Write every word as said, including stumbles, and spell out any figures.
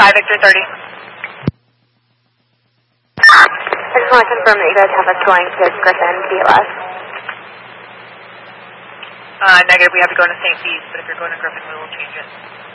five Victor thirty. I just want to confirm that you guys have us going to Griffin, P L S. Uh, negative, we have to go to Saint Pete, but if you're going to Griffin, we will change it.